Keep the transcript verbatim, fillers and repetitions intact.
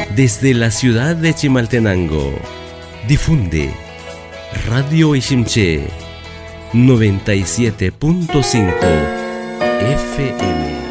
desde la ciudad de Chimaltenango. Difunde Radio Ishimché noventa y siete punto cinco F M.